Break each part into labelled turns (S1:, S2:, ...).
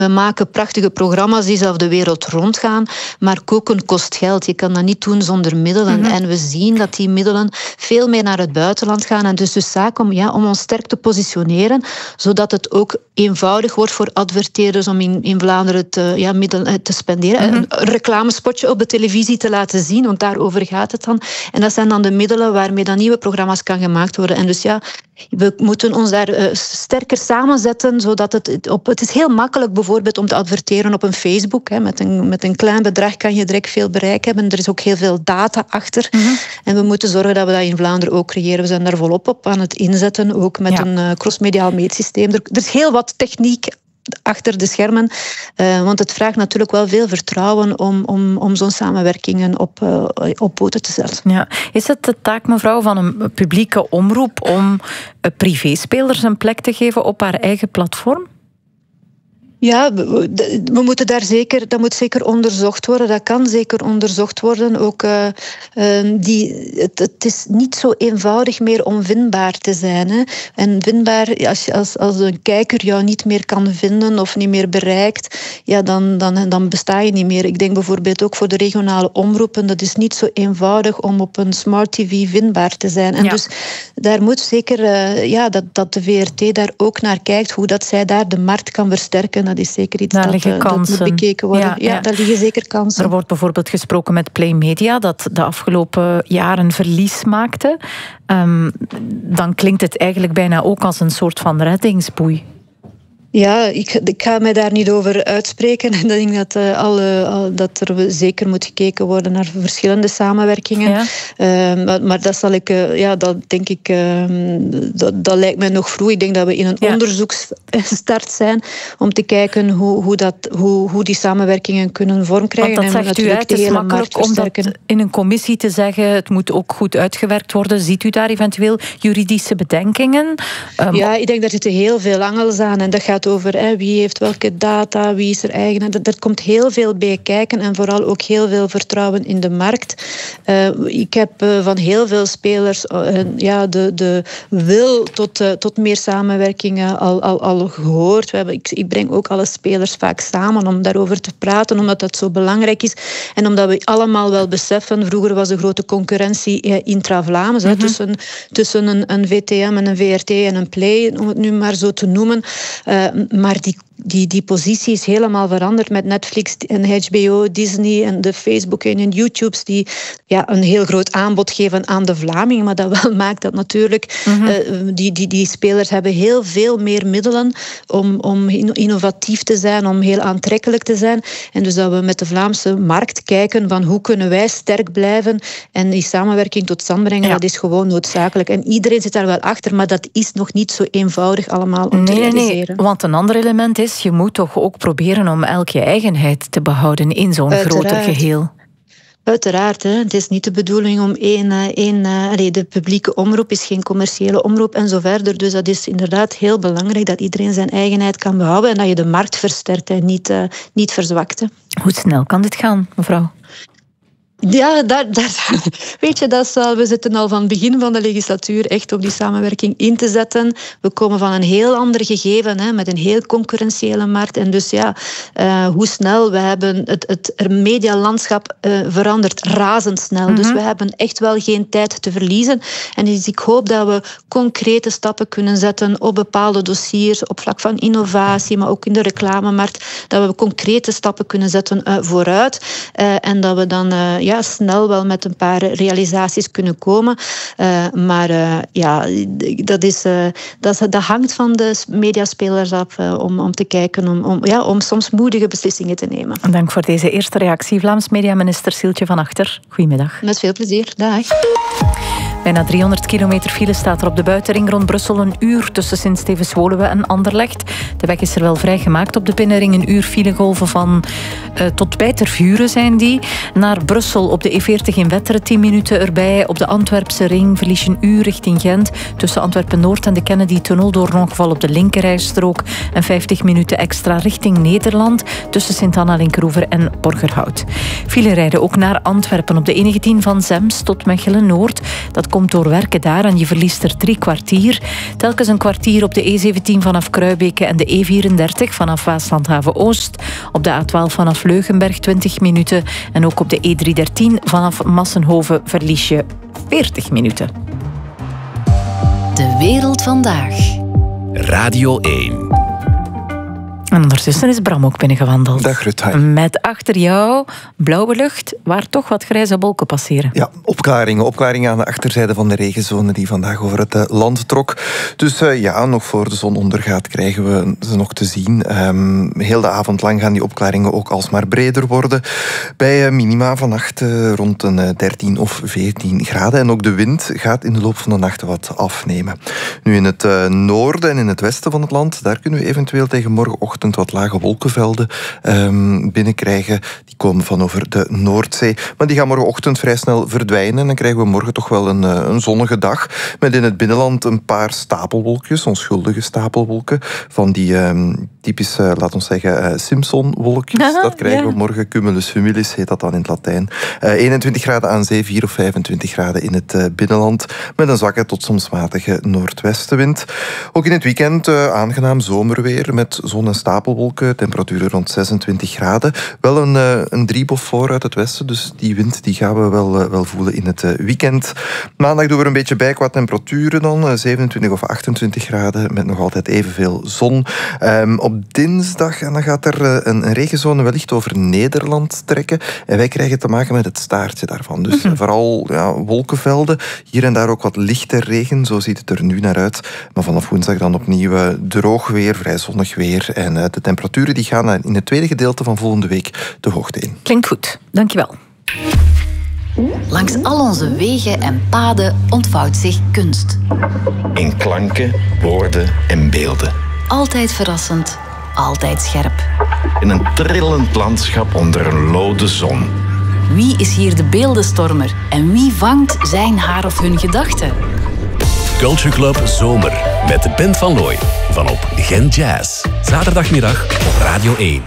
S1: We maken prachtige programma's die zelf de wereld rondgaan, maar koken kost geld. Je kan dat niet doen zonder middelen. En we zien dat die middelen veel meer naar het buitenland gaan. En dus zaak om ons sterk te positioneren, zodat het ook eenvoudig wordt voor adverteerders om in Vlaanderen middelen te spenderen. Een reclamespotje op de televisie te laten zien, want daarover gaat het dan. En dat zijn dan de middelen waarmee dan nieuwe programma's kan gemaakt worden. En dus we moeten ons daar sterker samenzetten, zodat het is heel makkelijk bijvoorbeeld om te adverteren op een Facebook. Hè. Met een klein bedrag kan je direct veel bereik hebben. Er is ook heel veel data achter. En we moeten zorgen dat we dat in Vlaanderen ook creëren. We zijn daar volop op aan het inzetten, ook met een crossmediaal meetsysteem. Er is heel wat techniek achter de schermen, want het vraagt natuurlijk wel veel vertrouwen om zo'n samenwerkingen op poten te zetten. Ja.
S2: Is het de taak, mevrouw, van een publieke omroep om privéspelers een plek te geven op haar eigen platform?
S1: Ja, we moeten dat moet zeker onderzocht worden. Dat kan zeker onderzocht worden. Ook, het is niet zo eenvoudig meer om vindbaar te zijn. Hè. En vindbaar, als een kijker jou niet meer kan vinden of niet meer bereikt, dan besta je niet meer. Ik denk bijvoorbeeld ook voor de regionale omroepen, dat is niet zo eenvoudig om op een smart tv vindbaar te zijn. En dus daar moet zeker dat de VRT daar ook naar kijkt, hoe dat zij daar de markt kan versterken. Dat is zeker iets dat moet bekeken worden. Ja, daar liggen zeker kansen.
S2: Er wordt bijvoorbeeld gesproken met Play Media, dat de afgelopen jaren verlies maakte. Dan klinkt het eigenlijk bijna ook als een soort van reddingsboei.
S1: Ja, ik ga mij daar niet over uitspreken. Ik denk dat er zeker moet gekeken worden naar verschillende samenwerkingen. Ja. Maar dat zal dat denk ik, dat lijkt mij nog vroeg. Ik denk dat we in een onderzoeksstart zijn om te kijken hoe die samenwerkingen kunnen vorm krijgen.
S2: Want dat zegt u uit, het is makkelijk om dat in een commissie te zeggen, het moet ook goed uitgewerkt worden. Ziet u daar eventueel juridische bedenkingen?
S1: Ja, ik denk dat er heel veel angels aan en dat gaat over wie heeft welke data, wie is er eigenaar. Er komt heel veel bij kijken en vooral ook heel veel vertrouwen in de markt. Ik heb van heel veel spelers de wil tot meer samenwerkingen al gehoord. Ik breng ook alle spelers vaak samen om daarover te praten, omdat dat zo belangrijk is. En omdat we allemaal wel beseffen, vroeger was de grote concurrentie intra-Vlaams, tussen een VTM en een VRT en een Play, om het nu maar zo te noemen. Maar die positie is helemaal veranderd met Netflix en HBO, Disney en de Facebook en YouTubes die een heel groot aanbod geven aan de Vlamingen. Maar dat wel maakt dat natuurlijk die spelers hebben heel veel meer middelen om innovatief te zijn, om heel aantrekkelijk te zijn. En dus dat we met de Vlaamse markt kijken van hoe kunnen wij sterk blijven en die samenwerking tot stand brengen, dat is gewoon noodzakelijk. En iedereen zit daar wel achter, maar dat is nog niet zo eenvoudig allemaal om te realiseren.
S2: Nee, want een ander element is, je moet toch ook proberen om elke je eigenheid te behouden in zo'n groter geheel.
S1: Uiteraard, het is niet de bedoeling om de publieke omroep is geen commerciële omroep en zo verder. Dus dat is inderdaad heel belangrijk dat iedereen zijn eigenheid kan behouden en dat je de markt versterkt en niet verzwakt.
S2: Hoe snel kan dit gaan, mevrouw?
S1: Ja, weet je, we zitten al van het begin van de legislatuur echt op die samenwerking in te zetten. We komen van een heel ander gegeven, met een heel concurrentiële markt. En dus hoe snel, we hebben het medialandschap verandert razendsnel. Dus we hebben echt wel geen tijd te verliezen. En dus ik hoop dat we concrete stappen kunnen zetten op bepaalde dossiers, op vlak van innovatie, maar ook in de reclamemarkt, dat we concrete stappen kunnen zetten vooruit. En dat we dan snel wel met een paar realisaties kunnen komen. Dat hangt van de mediaspelers af om te kijken, om soms moedige beslissingen te nemen.
S2: Dank voor deze eerste reactie. Vlaams mediaminister Sieltje van Achter. Goedemiddag.
S1: Met veel plezier. Dag.
S2: Bijna 300 kilometer file staat er op de buitenring rond Brussel. Een uur tussen Sint-Stevens-Woluwe en Anderlecht. De weg is er wel vrijgemaakt op de binnenring. Een uur filegolven van tot bij Tervuren zijn die. Naar Brussel op de E40 in Wetteren 10 minuten erbij. Op de Antwerpse ring verlies je een uur richting Gent. Tussen Antwerpen-Noord en de Kennedy-tunnel door een ongeval op de linkerrijstrook. En 50 minuten extra richting Nederland. Tussen Sint-Anna, Linkeroever en Borgerhout. File rijden ook naar Antwerpen op de E19 van Zems tot Mechelen-Noord. Dat komt door werken daar en je verliest er 3 kwartier. Telkens een kwartier op de E17 vanaf Kruibeke en de E34 vanaf Waaslandhaven Oost. Op de A12 vanaf Leugenberg 20 minuten. En ook op de E313 vanaf Massenhoven verlies je 40 minuten.
S3: De wereld vandaag.
S4: Radio 1.
S2: En ondertussen is Bram ook binnengewandeld.
S5: Dag Rut.
S2: Met achter jou blauwe lucht, waar toch wat grijze wolken passeren.
S5: Ja, opklaringen aan de achterzijde van de regenzone die vandaag over het land trok. Dus nog voor de zon ondergaat krijgen we ze nog te zien. Heel de avond lang gaan die opklaringen ook alsmaar breder worden. Bij minima vannacht rond een 13 of 14 graden. En ook de wind gaat in de loop van de nacht wat afnemen. Nu in het noorden en in het westen van het land, daar kunnen we eventueel tegen morgenochtend wat lage wolkenvelden binnenkrijgen. Die komen van over de Noordzee. Maar die gaan morgenochtend vrij snel verdwijnen. En dan krijgen we morgen toch wel een zonnige dag. Met in het binnenland een paar stapelwolkjes, onschuldige stapelwolken. Van die typische, laten we zeggen, Simpson-wolkjes. Dat krijgen we morgen. Cumulus humilis heet dat dan in het Latijn. 21 graden aan zee, 4 of 25 graden in het binnenland. Met een zwakke tot soms matige noordwestenwind. Ook in het weekend aangenaam zomerweer met zon en stapelwolken. Temperaturen rond 26 graden. Wel een driebof voor uit het westen. Dus die wind die gaan we wel voelen in het weekend. Maandag doen we er een beetje bij qua temperaturen dan. 27 of 28 graden met nog altijd evenveel zon. Op dinsdag en dan gaat er een regenzone wellicht over Nederland trekken. En wij krijgen te maken met het staartje daarvan. Dus vooral wolkenvelden. Hier en daar ook wat lichte regen. Zo ziet het er nu naar uit. Maar vanaf woensdag dan opnieuw droog weer, vrij zonnig weer. En de temperaturen die gaan in het tweede gedeelte van volgende week de hoogte in.
S2: Klinkt goed. Dankjewel.
S3: Langs al onze wegen en paden ontvouwt zich kunst.
S4: In klanken, woorden en beelden.
S3: Altijd verrassend, altijd scherp.
S4: In een trillend landschap onder een lode zon.
S3: Wie is hier de beeldenstormer en wie vangt zijn, haar of hun gedachten?
S4: Culture Club Zomer met Ben van Looy van op Gent Jazz. Zaterdagmiddag op Radio 1.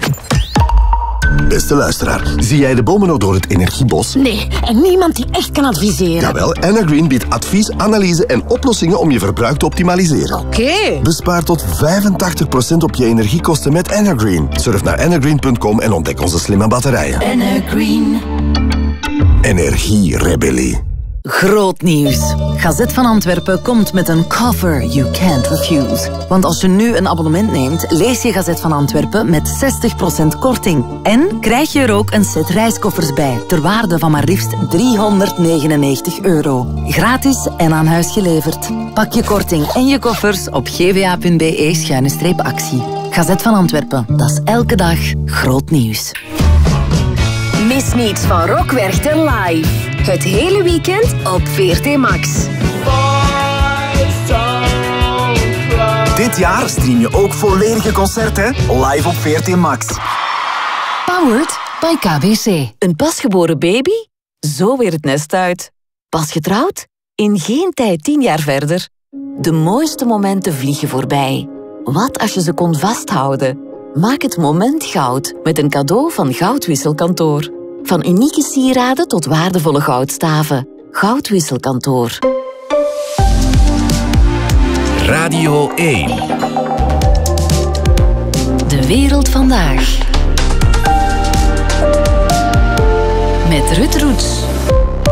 S6: Beste luisteraar, zie jij de bomen ook door het energiebos?
S7: Nee, en niemand die echt kan adviseren.
S6: Jawel, Energreen biedt advies, analyse en oplossingen om je verbruik te optimaliseren.
S7: Oké.
S6: Bespaar tot 85% op je energiekosten met Energreen. Surf naar energreen.com en ontdek onze slimme batterijen.
S3: Energreen.
S6: Energierebellie.
S8: Groot nieuws. Gazet van Antwerpen komt met een cover you can't refuse. Want als je nu een abonnement neemt, lees je Gazet van Antwerpen met 60% korting. En krijg je er ook een set reiskoffers bij, ter waarde van maar liefst €399. Gratis en aan huis geleverd. Pak je korting en je koffers op gva.be/actie. Gazet van Antwerpen, dat is elke dag groot nieuws.
S7: Mis niets van Rock Werchter live. Het hele weekend op VRT Max.
S9: Dit jaar stream je ook volledige concerten live op VRT Max.
S8: Powered by KBC. Een pasgeboren baby? Zo weer het nest uit. Pas getrouwd? In geen tijd 10 jaar verder. De mooiste momenten vliegen voorbij. Wat als je ze kon vasthouden? Maak het moment goud met een cadeau van Goudwisselkantoor. Van unieke sieraden tot waardevolle goudstaven. Goudwisselkantoor.
S4: Radio 1.
S3: De wereld vandaag. Met Ruud Roets.